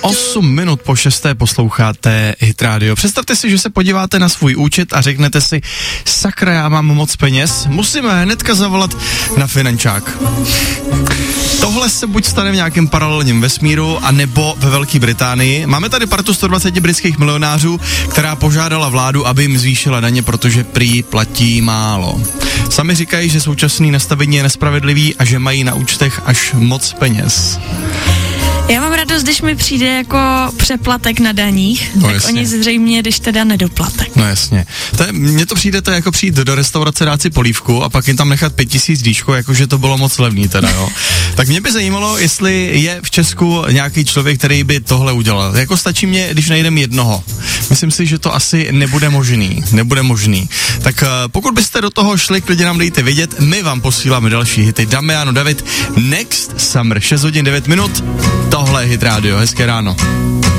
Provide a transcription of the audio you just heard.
8 minut po 6. posloucháte Hit Radio. Představte si, že se podíváte na svůj účet a řeknete si, sakra, já mám moc peněz, musíme hnedka zavolat na finančák. Tohle se buď stane v nějakém paralelním vesmíru, anebo ve Velké Británii. Máme tady partu 120 britských milionářů, která požádala vládu, aby jim zvýšila daně, protože prý platí málo. Sami říkají, že současný nastavení je nespravedlivý a že mají na účtech až moc peněz. Já mám radost, když mi přijde jako přeplatek na daních, no tak jasně. oni zřejmě, když teda nedoplatek. No jasně. Mně to přijde to jako přijít do restaurace, dát si polívku a pak jim tam nechat 5000 díško, jakože to bylo moc levný teda, jo. Tak mě by zajímalo, jestli je v Česku nějaký člověk, který by tohle udělal. Jako stačí mě, když najdem jednoho. Myslím si, že to asi nebude možný. Tak pokud byste do toho šli, klidně nám dejte vědět, my vám posíláme další hity. Damiano David, Next Summer, 6 hodin 9 minut. Tohle je Hit Radio, hezké ráno.